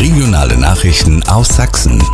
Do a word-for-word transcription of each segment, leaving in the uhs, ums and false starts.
Regionale Nachrichten aus Sachsen.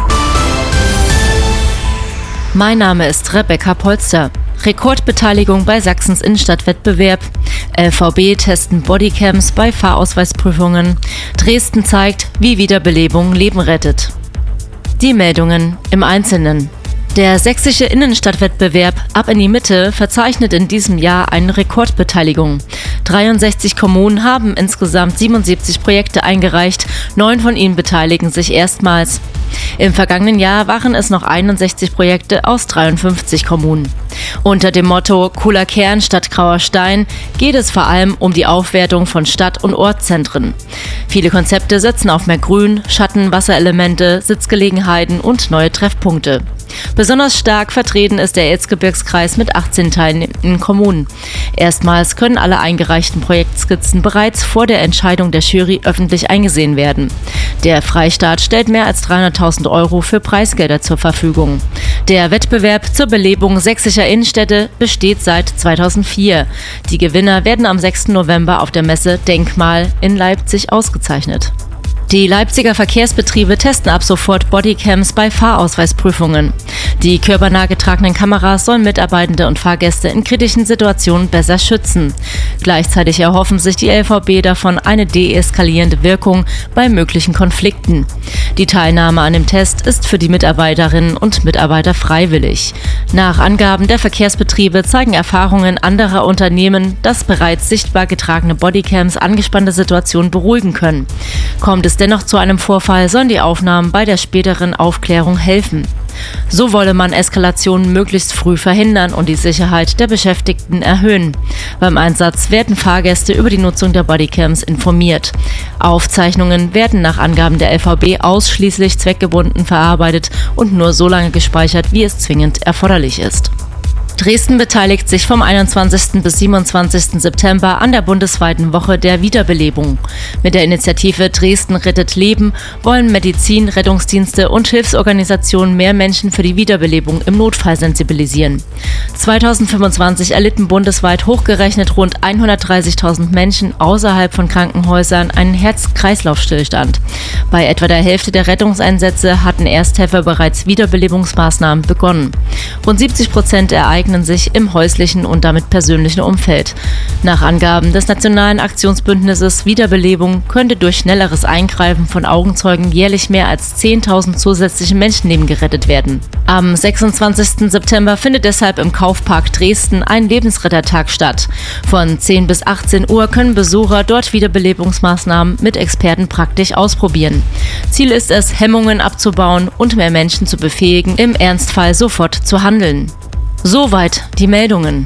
Mein Name ist Rebecca Polster. Rekordbeteiligung bei Sachsens Innenstadtwettbewerb. L V B testen Bodycams bei Fahrausweisprüfungen. Dresden zeigt, wie Wiederbelebung Leben rettet. Die Meldungen im Einzelnen. Der sächsische Innenstadtwettbewerb Ab in die Mitte verzeichnet in diesem Jahr eine Rekordbeteiligung. dreiundsechzig Kommunen haben insgesamt siebenundsiebzig Projekte eingereicht, neun von ihnen beteiligen sich erstmals. Im vergangenen Jahr waren es noch einundsechzig Projekte aus dreiundfünfzig Kommunen. Unter dem Motto Cooler Kern statt grauer Stein geht es vor allem um die Aufwertung von Stadt- und Ortszentren. Viele Konzepte setzen auf mehr Grün, Schatten, Wasserelemente, Sitzgelegenheiten und neue Treffpunkte. Besonders stark vertreten ist der Erzgebirgskreis mit achtzehn teilnehmenden Kommunen. Erstmals können alle eingereichten Projektskizzen bereits vor der Entscheidung der Jury öffentlich eingesehen werden. Der Freistaat stellt mehr als dreihunderttausend Euro für Preisgelder zur Verfügung. Der Wettbewerb zur Belebung sächsischer Innenstädte besteht seit zweitausendvier. Die Gewinner werden am sechsten November auf der Messe Denkmal in Leipzig ausgezeichnet. Die Leipziger Verkehrsbetriebe testen ab sofort Bodycams bei Fahrausweisprüfungen. Die körpernah getragenen Kameras sollen Mitarbeitende und Fahrgäste in kritischen Situationen besser schützen. Gleichzeitig erhoffen sich die L V B davon eine deeskalierende Wirkung bei möglichen Konflikten. Die Teilnahme an dem Test ist für die Mitarbeiterinnen und Mitarbeiter freiwillig. Nach Angaben der Verkehrsbetriebe zeigen Erfahrungen anderer Unternehmen, dass bereits sichtbar getragene Bodycams angespannte Situationen beruhigen können. Kommt es dennoch zu einem Vorfall, sollen die Aufnahmen bei der späteren Aufklärung helfen. So wolle man Eskalationen möglichst früh verhindern und die Sicherheit der Beschäftigten erhöhen. Beim Einsatz werden Fahrgäste über die Nutzung der Bodycams informiert. Aufzeichnungen werden nach Angaben der L V B ausschließlich zweckgebunden verarbeitet und nur so lange gespeichert, wie es zwingend erforderlich ist. Dresden beteiligt sich vom einundzwanzigsten bis siebenundzwanzigsten September an der bundesweiten Woche der Wiederbelebung. Mit der Initiative Dresden rettet Leben wollen Medizin, Rettungsdienste und Hilfsorganisationen mehr Menschen für die Wiederbelebung im Notfall sensibilisieren. zweitausendfünfundzwanzig erlitten bundesweit hochgerechnet rund hundertdreißigtausend Menschen außerhalb von Krankenhäusern einen Herz-Kreislauf-Stillstand. Bei etwa der Hälfte der Rettungseinsätze hatten Ersthelfer bereits Wiederbelebungsmaßnahmen begonnen. Rund siebzig Prozent ereignen sich im häuslichen und damit persönlichen Umfeld. Nach Angaben des Nationalen Aktionsbündnisses Wiederbelebung könnte durch schnelleres Eingreifen von Augenzeugen jährlich mehr als zehntausend zusätzliche Menschenleben gerettet werden. Am sechsundzwanzigsten September findet deshalb im Kaufpark Dresden ein Lebensrettertag statt. Von zehn bis achtzehn Uhr können Besucher dort Wiederbelebungsmaßnahmen mit Experten praktisch ausprobieren. Ziel ist es, Hemmungen abzubauen und mehr Menschen zu befähigen, im Ernstfall sofort zu handeln. Soweit die Meldungen.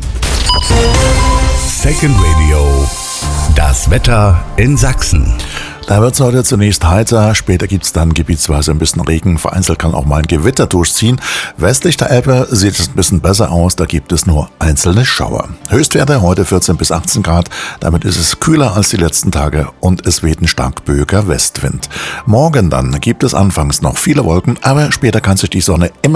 Second Radio. Das Wetter in Sachsen. Da wird es heute zunächst heiter, später gibt es dann gebietsweise ein bisschen Regen, vereinzelt kann auch mal ein Gewitter durchziehen. Westlich der Elbe sieht es ein bisschen besser aus, da gibt es nur einzelne Schauer. Höchstwerte heute vierzehn bis achtzehn Grad, damit ist es kühler als die letzten Tage und es weht ein stark böiger Westwind. Morgen dann gibt es anfangs noch viele Wolken, aber später kann sich die Sonne immer